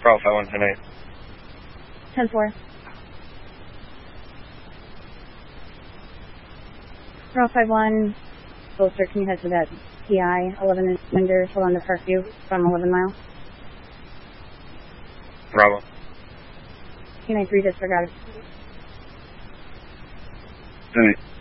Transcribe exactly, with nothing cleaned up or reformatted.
Bravo five one ten eight. ten four. Bravo five one, Bolster, can you head to that P I eleven Winder, hold on to Parkview from eleven mile? Bravo. P nine three disregarded. ten eight.